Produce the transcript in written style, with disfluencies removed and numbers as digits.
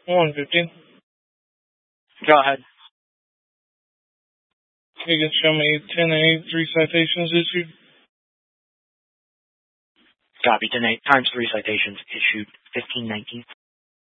115. Go ahead. You can show me 10-8, 3 citations issued. Copy. 10-8 times 3 citations issued. 1519.